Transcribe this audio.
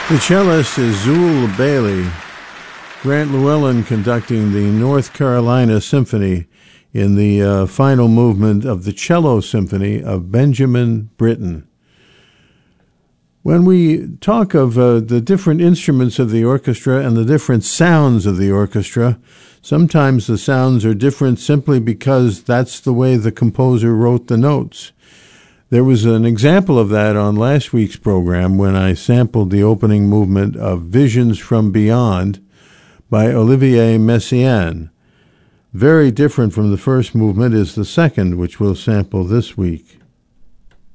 The cellist is Zool Bailey. Grant Llewellyn conducting the North Carolina Symphony in the final movement of the Cello Symphony of Benjamin Britten. When we talk of the different instruments of the orchestra and the different sounds of the orchestra, sometimes the sounds are different simply because that's the way the composer wrote the notes. There was an example of that on last week's program when I sampled the opening movement of Visions from Beyond by Olivier Messiaen. Very different from the first movement is the second, which we'll sample this week.